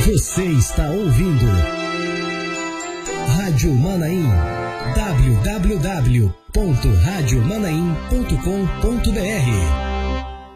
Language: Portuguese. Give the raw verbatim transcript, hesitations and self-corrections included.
Você está ouvindo Rádio Manaim, w w w ponto rádio manaim ponto com ponto b r.